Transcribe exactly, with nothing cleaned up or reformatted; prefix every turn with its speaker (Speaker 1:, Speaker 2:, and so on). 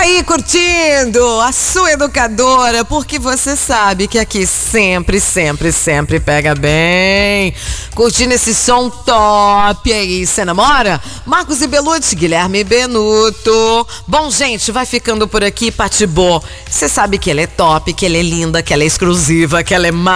Speaker 1: aí curtindo a sua educadora, porque você sabe que aqui sempre, sempre, sempre pega bem. Curtindo esse som top aí, você namora? Marcos e Belucci, Guilherme Benuto. Bom, gente, vai ficando por aqui, Patibô. Você sabe que ela é top, que ela é linda, que ela é exclusiva, que ela é